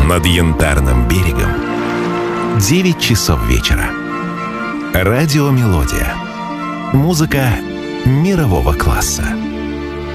над Янтарным берегом 9 часов вечера. Радиомелодия. Музыка мирового класса.